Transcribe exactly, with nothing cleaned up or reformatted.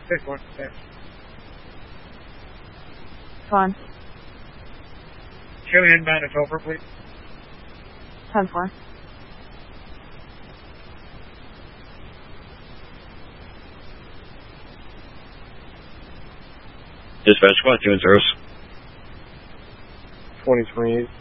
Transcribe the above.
six one six. Swan. Show inbound is over, please. ten four. Dispatch, squad two and zeros. twenty-three.